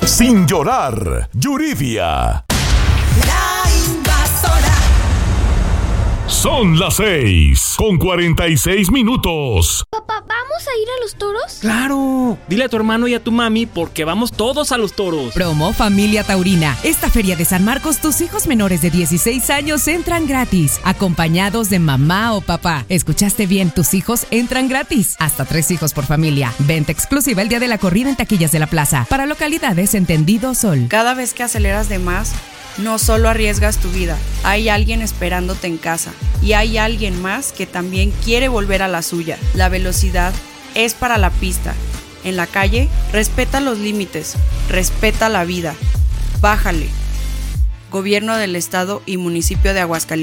Sin llorar, Yuridia. La Invasora. Son las 6:46. Papá, ¿vamos a ir a los toros? ¡Claro! Dile a tu hermano y a tu mami porque vamos todos a los toros. Promo Familia Taurina. Esta feria de San Marcos, tus hijos menores de 16 años entran gratis, acompañados de mamá o papá. ¿Escuchaste bien? Tus hijos entran gratis. Hasta 3 hijos por familia. Venta exclusiva el día de la corrida en taquillas de la plaza. Para localidades Entendido Sol. Cada vez que aceleras de más, no solo arriesgas tu vida, hay alguien esperándote en casa y hay alguien más que también quiere volver a la suya. La velocidad es para la pista. En la calle, respeta los límites, respeta la vida. Bájale. Gobierno del Estado y Municipio de Aguascalientes.